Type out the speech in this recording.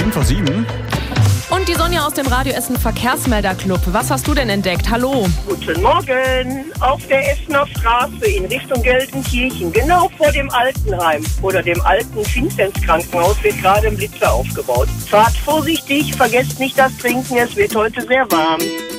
7 vor 7. Und die Sonja aus dem Radio Essen Verkehrsmelderclub. Was hast du denn entdeckt? Hallo. Guten Morgen. Auf der Essener Straße in Richtung Gelsenkirchen, genau vor dem Altenheim oder dem alten Vinzenz-Krankenhaus, wird gerade ein Blitzer aufgebaut. Fahrt vorsichtig, vergesst nicht das Trinken, es wird heute sehr warm.